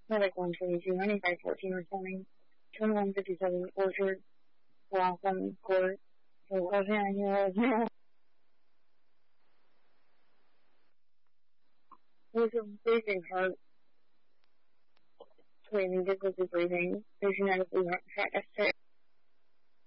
like 122, 9514 or something. 2157 Orchard, Laughlin Court. So I was here. It was a basic heart screaming, difficulty breathing, vision out of the heart